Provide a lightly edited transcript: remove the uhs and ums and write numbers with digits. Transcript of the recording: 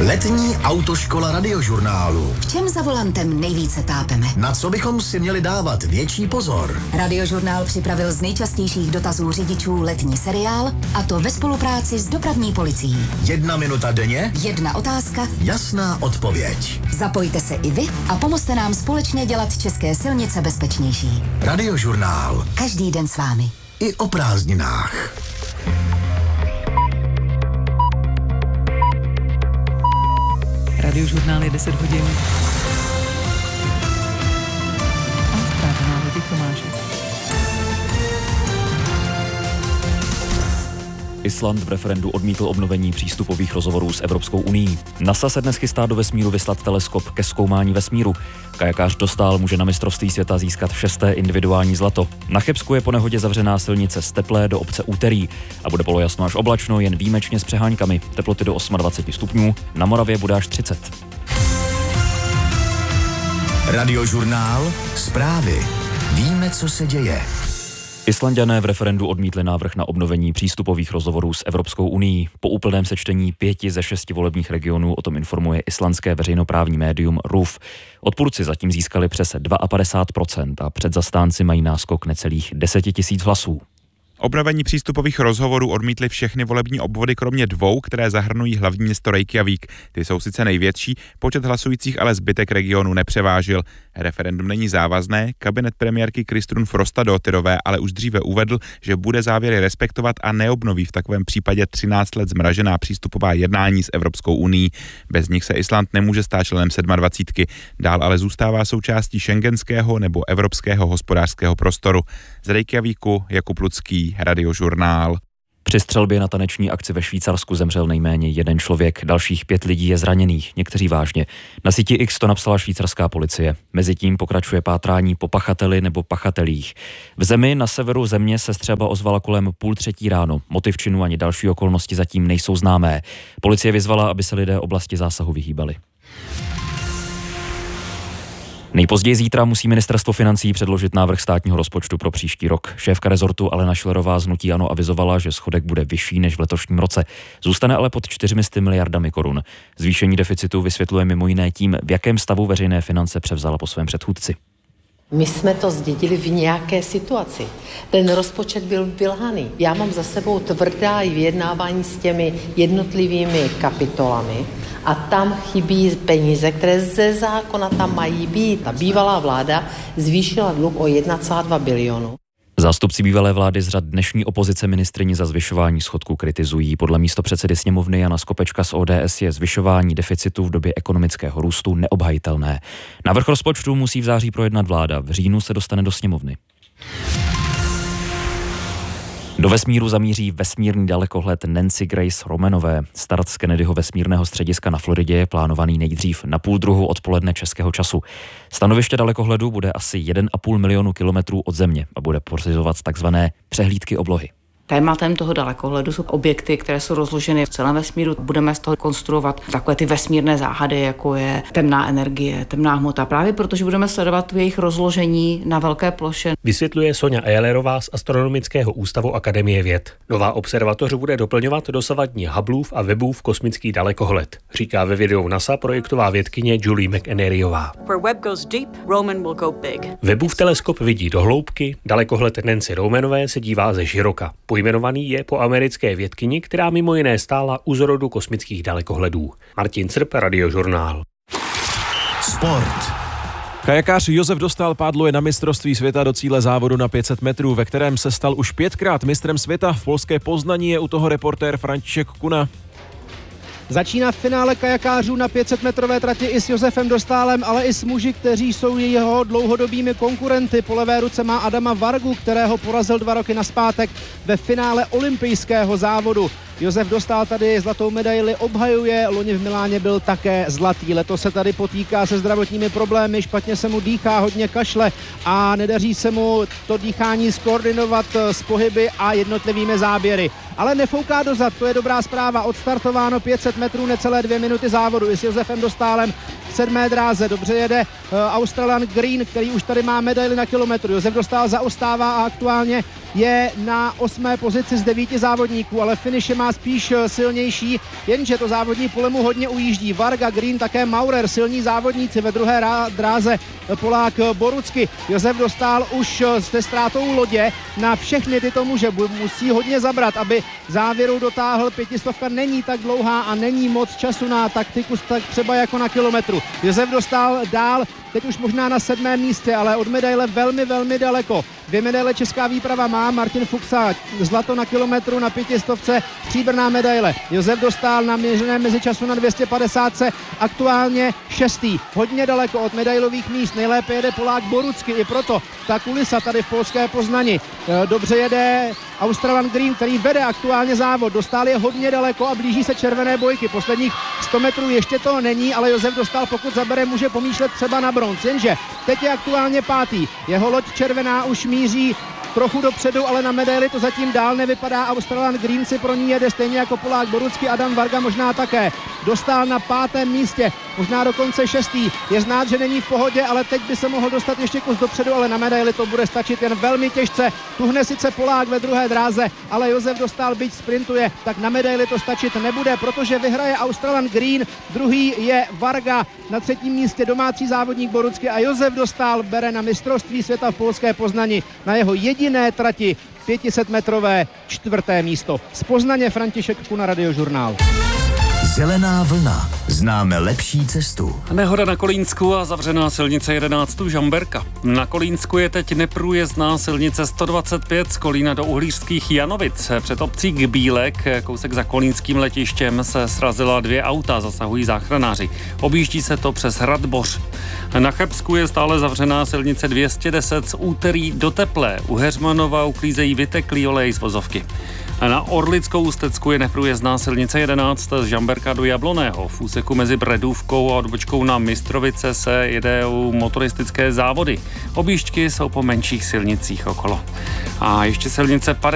Letní autoškola Radiožurnálu. V čem za volantem nejvíce tápeme? Na co bychom si měli dávat větší pozor? Radiožurnál připravil z nejčastějších dotazů řidičů letní seriál, a to ve spolupráci s dopravní policií. 1 minuta denně, 1 otázka, jasná odpověď. Zapojte se i vy a pomozte nám společně dělat české silnice bezpečnější. Radiožurnál. Každý den s vámi. I o prázdninách. Radiožurnál je 10 hodin. A zprávy má Vojtěch Tomášek. Island v referendu odmítl obnovení přístupových rozhovorů s Evropskou unií. NASA se dnes chystá do vesmíru vyslat teleskop ke zkoumání vesmíru. Kajakář Dostál může na mistrovství světa získat 6. individuální zlato. Na Chebsku je po nehodě zavřená silnice z Teplé do obce Úterý a bude polojasno až oblačno, jen výjimečně s přeháňkami. Teploty do 28 stupňů, na Moravě bude až 30. Radiožurnál. Zprávy. Víme, co se děje. Islanďané v referendu odmítli návrh na obnovení přístupových rozhovorů s Evropskou unií. Po úplném sečtení 5 ze 6 volebních regionů o tom informuje islandské veřejnoprávní médium RÚV. Odpůrci zatím získali přes 52% a před zastánci mají náskok necelých 10 000 hlasů. Obnovení přístupových rozhovorů odmítly všechny volební obvody kromě 2, které zahrnují hlavní město Reykjavík. Ty jsou sice největší, počet hlasujících ale zbytek regionu nepřevážil. Referendum není závazné, kabinet premiérky Kristrún Frostadóttirové ale už dříve uvedl, že bude závěry respektovat a neobnoví v takovém případě 13 let zmražená přístupová jednání s Evropskou unií. Bez nich se Island nemůže stát členem 27. Dál ale zůstává součástí schengenského nebo evropského hospodářského prostoru. Z Reykjavíku Jakub Lucký, Radiožurnál. Při střelbě na taneční akci ve Švýcarsku zemřel nejméně 1 člověk, dalších 5 lidí je zraněných, někteří vážně. Na síti X to napsala švýcarská policie. Mezitím pokračuje pátrání po pachateli nebo pachatelích. V zemi na severu země se střelba ozvala kolem 2:30 ráno. Motiv činu ani další okolnosti zatím nejsou známé. Policie vyzvala, aby se lidé oblasti zásahu vyhýbali. Nejpozději zítra musí ministerstvo financí předložit návrh státního rozpočtu pro příští rok. Šéfka rezortu Alena Schillerová z hnutí ANO avizovala, že schodek bude vyšší než v letošním roce. Zůstane ale pod 400 miliardami korun. Zvýšení deficitu vysvětluje mimo jiné tím, v jakém stavu veřejné finance převzala po svém předchůdci. My jsme to zdědili v nějaké situaci. Ten rozpočet byl vylhaný. Já mám za sebou tvrdá vyjednávání s těmi jednotlivými kapitolami a tam chybí peníze, které ze zákona tam mají být. Ta bývalá vláda zvýšila dluh o 1,2 bilionu. Zástupci bývalé vlády z řad dnešní opozice ministryni za zvyšování schodku kritizují. Podle místopředsedy sněmovny Jana Skopečka z ODS je zvyšování deficitu v době ekonomického růstu neobhajitelné. Návrh rozpočtu musí v září projednat vláda, v říjnu se dostane do sněmovny. Do vesmíru zamíří vesmírný dalekohled Nancy Grace Romanové. Start z Kennedyho vesmírného střediska na Floridě je plánovaný nejdřív na 12:30 odpoledne českého času. Stanoviště dalekohledu bude asi 1,5 milionu kilometrů od Země a bude pořizovat takzvané přehlídky oblohy. Tématem toho dalekohledu jsou objekty, které jsou rozloženy v celém vesmíru. Budeme z toho konstruovat takové ty vesmírné záhady, jako je temná energie, temná hmota, právě protože budeme sledovat jejich rozložení na velké ploše. Vysvětluje Sonja Eilerová z Astronomického ústavu Akademie věd. Nová observatoř bude doplňovat dosavadní Hubbleův a Webbův kosmický dalekohled, říká ve videu NASA projektová vědkyně Julie McEneryová. Webbův teleskop vidí do hloubky, dalekohled Nancy Romanové se dívá ze široka. Pojmenovaný je po americké vědkyni, která mimo jiné stála u zrodu kosmických dalekohledů. Martin Crp, Radiožurnál. Sport. Kajakář Josef Dostál pádluje na mistrovství světa do cíle závodu na 500 metrů, ve kterém se stal už 5krát mistrem světa. V polské Poznaní je u toho reportér František Kuna. Začíná v finále kajakářů na 500-metrové trati i s Josefem Dostálem, ale i s muži, kteří jsou jeho dlouhodobými konkurenty. Po levé ruce má Adama Vargu, kterého porazil 2 roky nazpátek ve finále olympijského závodu. Josef Dostál tady zlatou medaili obhajuje, loni v Miláně byl také zlatý. Letos se tady potýká se zdravotními problémy, špatně se mu dýchá, hodně kašle a nedaří se mu to dýchání skoordinovat s pohyby a jednotlivými záběry. Ale nefouká dozad, to je dobrá zpráva. Odstartováno 500 metrů, necelé 2 minuty závodu i s Josefem Dostálem v 7. dráze. Dobře jede Australan Green, který už tady má medaili na kilometru. Josef Dostál zaostává a aktuálně je na 8. pozici z 9 závodníků, ale finish je má spíš silnější, jenže to závodní pole mu hodně ujíždí. Varga, Green, také Maurer, silní závodníci ve druhé dráze, Polák Borucky. Josef Dostál už se ztrátou lodě na všechny tyto muže musí hodně zabrat, aby závěru dotáhl. 500 není tak dlouhá a není moc času na taktiku, tak třeba jako na kilometru. Josef Dostál dál, teď už možná na 7. místě, ale od medaile velmi, velmi daleko. 2 medaile česká výprava má, Martin Fuchsa zlato na kilometru, na 500 stříbrná medaile. Josef Dostál na měřeném mezičasu na 250 aktuálně 6. Hodně daleko od medailových míst, nejlépe jede Polák Borucky, i proto ta kulisa tady v polské Poznani. Dobře jede Australan Green, který vede aktuálně závod. Dostál je hodně daleko a blíží se červené bojky. Posledních 100 metrů ještě to není, ale Josef Dostál, pokud zabere, může pomýšlet třeba na bronz. Jenže teď je aktuálně 5. Jeho loď červená už míří trochu dopředu, ale na medaili to zatím dál nevypadá. Australan Green si pro ní jede stejně jako Polák Borucky, Adam Varga možná také. Dostál na 5. místě, možná dokonce 6. Je znát, že není v pohodě, ale teď by se mohl dostat ještě kus dopředu, ale na medaili to bude stačit jen velmi těžce. Tuhne sice Polák ve druhé dráze, ale Josef Dostál, byť sprintuje, tak na medaili to stačit nebude, protože vyhraje Australan Green, druhý je Varga, na 3. místě domácí závodník Borucky a Josef Dostál bere na mistrovství světa v polské Poznani na jeho jediné trati 500metrové 4. místo. Z Poznaně František Kuna, Radiožurnál. Zelená vlna. Známe lepší cestu. Nehoda na Kolínsku a zavřená silnice 11 Žamberka. Na Kolínsku je teď neprůjezdná silnice 125 z Kolína do Uhlířských Janovic. Před obcí Gbílek, kousek za kolínským letištěm, se srazila 2 auta, zasahují záchranáři. Objíždí se to přes Radboř. Na Chebsku je stále zavřená silnice 210 z Úterý do Teplé. U Heřmanova uklízejí vyteklý olej z vozovky. Na Orlickou Ústecku je neprůjezdná silnice 11 z Žamberka do Jabloného. V úseku mezi Bredůvkou a odbočkou na Mistrovice se jedou motoristické závody. Objížďky jsou po menších silnicích okolo. A ještě silnice